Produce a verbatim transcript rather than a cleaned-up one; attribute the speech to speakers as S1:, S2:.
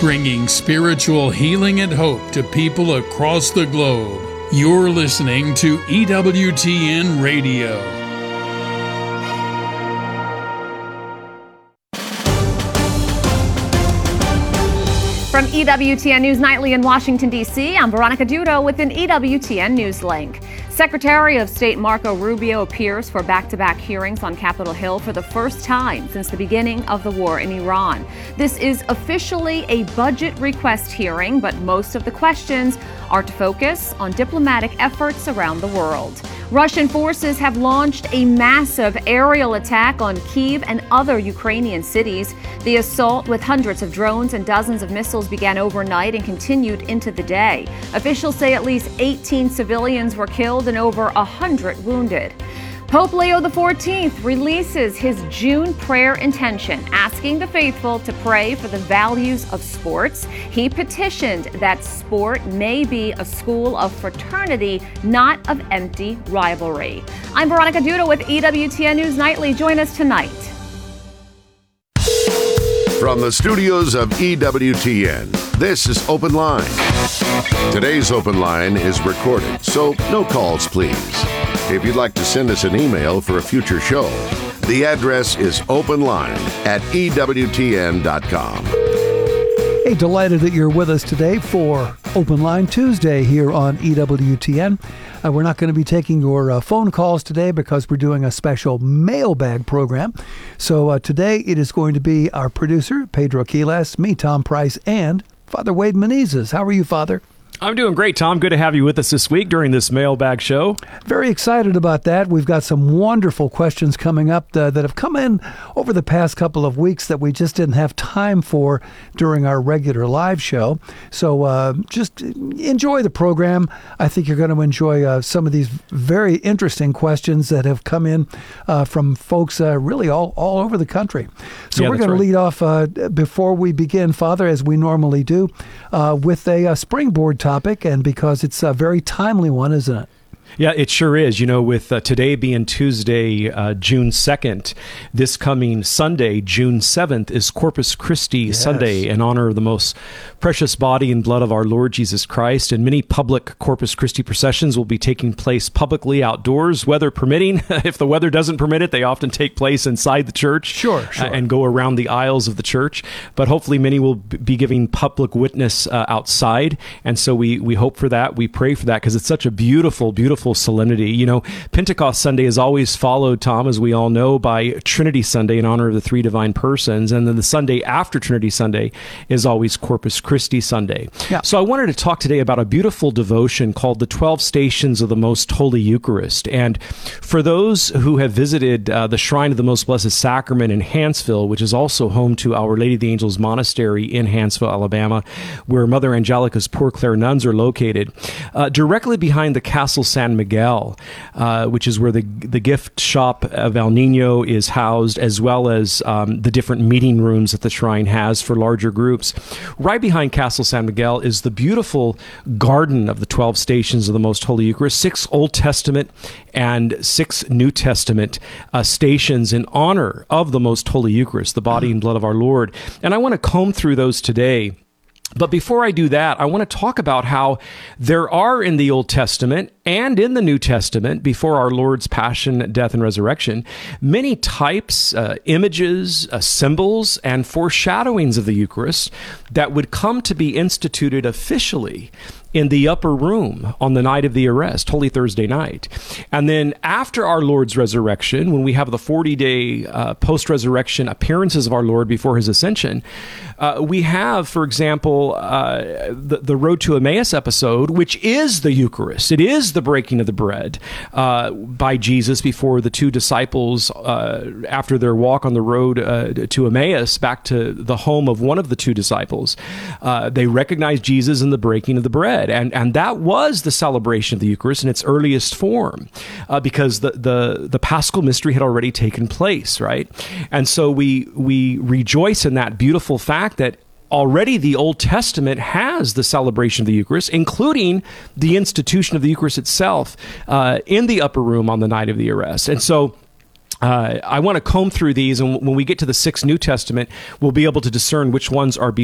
S1: bringing spiritual healing and hope to people across the globe. You're listening to E W T N Radio.
S2: From E W T N News Nightly in Washington, D C, I'm Veronica Dudo with an E W T N News Link. Secretary of State Marco Rubio appears for back-to-back hearings on Capitol Hill for the first time since the beginning of the war in Iran. This is officially a budget request hearing, but most of the questions are to focus on diplomatic efforts around the world. Russian forces have launched a massive aerial attack on Kyiv and other Ukrainian cities. The assault, with hundreds of drones and dozens of missiles, began overnight and continued into the day. Officials say at least eighteen civilians were killed and over one hundred wounded. Pope Leo the fourteenth releases his June prayer intention, asking the faithful to pray for the values of sports. He petitioned that sport may be a school of fraternity, not of empty rivalry. I'm Veronica Duda with E W T N News Nightly. Join us tonight.
S3: From the studios of E W T N, this is Open Line. Today's Open Line is recorded, so no calls, please. If you'd like to send us an email for a future show, the address is openline at E W T N dot com.
S4: Hey, delighted that you're with us today for Open Line Tuesday here on E W T N. Uh, we're not going to be taking your uh, phone calls today because we're doing a special mailbag program. So uh, today it is going to be our producer, Pedro Quiles, me, Tom Price, and Father Wade Menezes. How are you, Father?
S5: I'm doing great, Tom. Good to have you with us this week during this mailbag show.
S4: Very excited about that. We've got some wonderful questions coming up uh, that have come in over the past couple of weeks that we just didn't have time for during our regular live show. So uh, just enjoy the program. I think you're going to enjoy uh, some of these very interesting questions that have come in uh, from folks uh, really all, all over the country. So
S5: yeah,
S4: we're going right. to lead off uh, before we begin, Father, as we normally do, uh, with a, a springboard topic, and because it's a very timely one, isn't it?
S5: Yeah, it sure is. You know, with uh, today being Tuesday, uh, June second, this coming Sunday, June seventh, is Corpus Christi yes. Sunday in honor of the most precious body and blood of our Lord Jesus Christ. And many public Corpus Christi processions will be taking place publicly outdoors, weather permitting. If the weather doesn't permit it, they often take place inside the church.
S4: Sure, sure.
S5: Uh, and go around the aisles of the church. But hopefully many will be giving public witness uh, outside. And so we, we hope for that. We pray for that because it's such a beautiful, beautiful solemnity. You know, Pentecost Sunday is always followed, Tom, as we all know, by Trinity Sunday in honor of the three divine persons. And then the Sunday after Trinity Sunday is always Corpus Christi Sunday. Yeah. So I wanted to talk today about a beautiful devotion called the twelve Stations of the Most Holy Eucharist. And for those who have visited uh, the Shrine of the Most Blessed Sacrament in Hanceville, which is also home to Our Lady of the Angels Monastery in Hanceville, Alabama, where Mother Angelica's Poor Clare nuns are located, uh, directly behind the Castle San Miguel, uh, which is where the the gift shop of El Nino is housed, as well as um, the different meeting rooms that the shrine has for larger groups. Right behind Castle San Miguel is the beautiful garden of the twelve Stations of the Most Holy Eucharist, six Old Testament and six New Testament uh, stations in honor of the Most Holy Eucharist, the body and blood of our Lord. And I want to comb through those today. But before I do that, I want to talk about how there are in the Old Testament and in the New Testament, before our Lord's passion, death, and resurrection, many types, uh, images, uh, symbols, and foreshadowings of the Eucharist that would come to be instituted officially in the upper room on the night of the arrest, Holy Thursday night. And then after our Lord's resurrection, when we have the forty-day uh, post-resurrection appearances of our Lord before his ascension, uh, we have, for example, uh, the, the Road to Emmaus episode, which is the Eucharist. It is the breaking of the bread uh, by Jesus before the two disciples, uh, after their walk on the road uh, to Emmaus, back to the home of one of the two disciples. Uh, they recognize Jesus in the breaking of the bread. And and that was the celebration of the Eucharist in its earliest form, uh, because the, the the Paschal mystery had already taken place, right? And so we we rejoice in that beautiful fact that already the Old Testament has the celebration of the Eucharist, including the institution of the Eucharist itself uh, in the upper room on the night of the arrest. And so Uh, I want to comb through these, and when we get to the sixth New Testament, we'll be able to discern which ones are